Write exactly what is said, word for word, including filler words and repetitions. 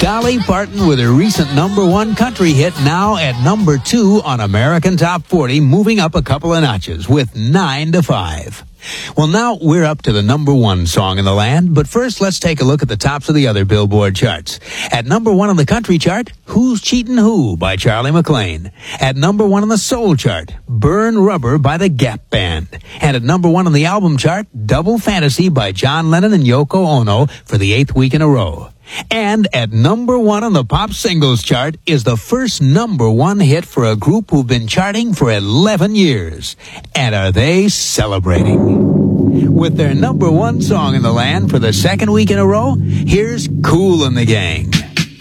Dolly Parton with her recent number one country hit, now at number two on American Top forty, moving up a couple of notches with nine to five. Well, now we're up to the number one song in the land, but first let's take a look at the tops of the other Billboard charts. At number one on the country chart, Who's Cheatin' Who by Charlie McClain. At number one on the soul chart, Burn Rubber by the Gap Band. And at number one on the album chart, Double Fantasy by John Lennon and Yoko Ono for the eighth week in a row. And at number one on the pop singles chart is the first number one hit for a group who've been charting for eleven years. And are they celebrating? With their number one song in the land for the second week in a row, here's Kool and the Gang.